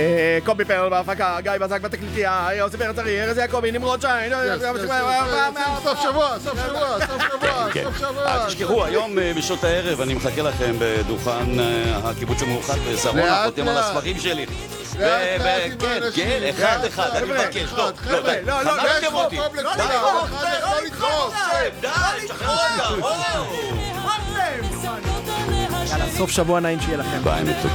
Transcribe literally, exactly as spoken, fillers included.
קובי פרל בהפקה, גיא בזק בתקליטייה, יוסי פרץ אריה, ארז יעקבי, נמרוד שיין. סוף שבוע, סוף שבוע, סוף שבוע, סוף שבוע. אל תשכחו, היום בשעות הערב אני מחכה לכם בדוכן הקיבוץ המאוחד בשרונה, חותם על הספרים שלי. כן, כן, אחד אחד, אני מבקש, לא, לא, די, חנקתם אותי. לא לדחוף, לא לדחוף. די, שחררו אותה, יאללה, סוף שבוע נעים שיהיה לכם. ביי, מתוק.